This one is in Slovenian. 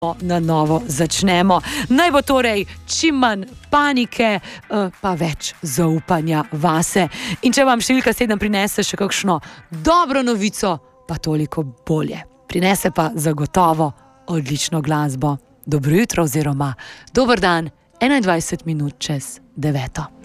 na novo začnemo. Naj bo torej čim manj panike, pa več zaupanja vase. In če vam številka 7 prinese še kakšno dobro novico, pa toliko bolje. Prinese pa zagotovo odlično glasbo. Dobro jutro oziroma dober dan, 21 minut čez 9.